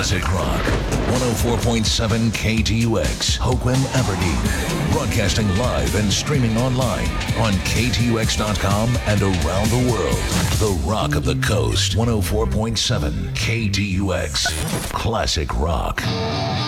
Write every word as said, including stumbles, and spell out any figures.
Classic Rock. one oh four point seven K T U X, Hoquiam, Aberdeen. Broadcasting live and streaming online on K T U X dot com and around the world. The Rock of the Coast. one oh four point seven K T U X. Classic Rock.